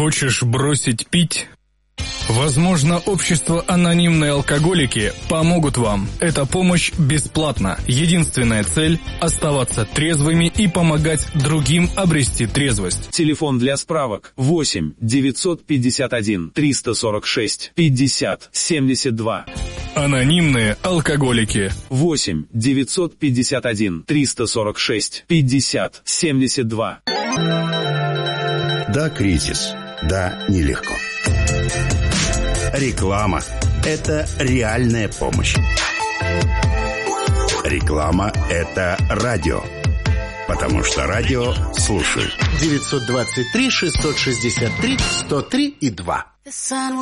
Хочешь бросить пить? Возможно, общество «Анонимные алкоголики» помогут вам. Эта помощь бесплатна. Единственная цель – оставаться трезвыми и помогать другим обрести трезвость. Телефон для справок 8 951 346 50 72. «Анонимные алкоголики». 8 951 346 50 72. Да, кризис. Да, нелегко. Реклама – это реальная помощь. Реклама – это радио. Потому что радио слушают. 923-663-103-2.